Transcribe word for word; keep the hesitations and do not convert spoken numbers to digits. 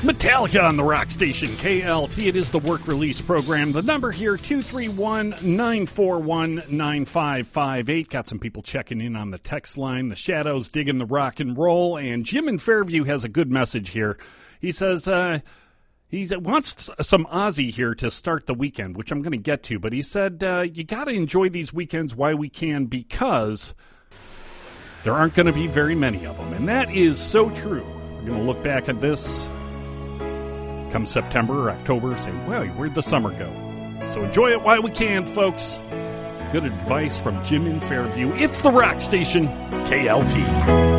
Metallica on the Rock Station, K L T. It is the work release program. The number here, two three one, nine four one, nine five five eight. Got some people checking in on the text line. The Shadows digging the rock and roll. And Jim in Fairview has a good message here. He says uh, he wants some Ozzy here to start the weekend, which I'm going to get to. But he said uh, you got to enjoy these weekends while we can because there aren't going to be very many of them. And that is so true. We're going to look back at this come September or October, say, well, where'd the summer go? So enjoy it while we can, folks. Good advice from Jim in Fairview. It's the Rock Station, K L T.